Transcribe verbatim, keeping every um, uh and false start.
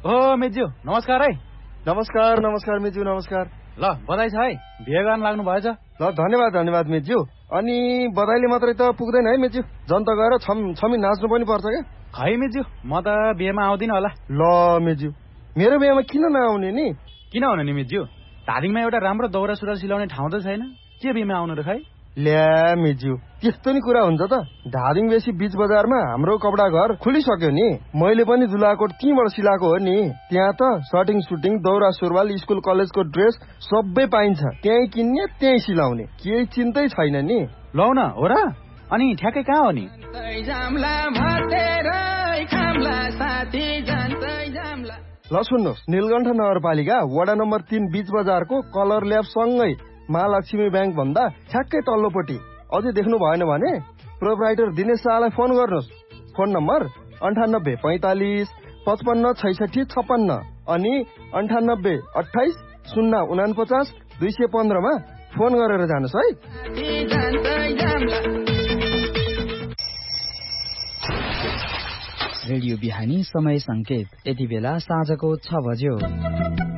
ओ मेज्यू नमस्कार है। नमस्कार नमस्कार मेज्यू नमस्कार। ल बधाई छ है, बिहे गर्न लाग्नु भएछ। ल धन्यवाद धन्यवाद मेज्यू। अनि बधाईले मात्रै त पुग्दैन है मेज्यू, जनता गएर छम छमी नाच्नु पनि पर्छ क्या। खै मेज्यू, म त बिहेमा आउँदिन होला। ल मेज्यू, मेरो बिहेमा किन नआउने नि? किन हुनु नि मेज्यू, धादिङमा एउटा राम्रो दौरा सुरुवाल सिलाउने ठाउँ त छैन, के बिहेमा आउनु र खै? ल्या मेज्यू, त्यस्तो नि कुरा हुन्छ त। धादिङ बेसी बीच बजारमा हाम्रो कपडा घर खुलिसक्यो नि। मैले पनि जुलाकोट त्यहीँबाट सिलाएको हो नि। त्यहाँ त सर्टिङ सुटिङ दौरा सुरुवाल स्कुल कलेजको ड्रेस सबै पाइन्छ। त्यहीँ किन्ने त्यहीँ सिलाउने, केही चिन्तै छैन नि। लौ न हो र। अनि ठ्याक्कै कहाँ हो नि? ल सुन्नुहोस्, नीलकण्ठ नगरपालिका वडा नम्बर तीन बीच बजारको कलर ल्याब सँगै महालक्ष्मी ब्याङ्क भन्दा ठ्याक्कै तल्लोपट्टि। अझै देख्नु भएन भने प्रोपराइटर दिनेश शाहलाई फोन गर्नुहोस्। फोन नम्बर अन्ठानब्बे पैँतालिस पचपन्न छैसठी छप्पन्न अनि अन्ठानब्बे अठाइस शून्य उनापचास दुई सय पन्ध्रमा फोन गरेर जानुहोस् है। रेडियो बिहानी समय संकेत, यति बेला साँझको छ बज्यो।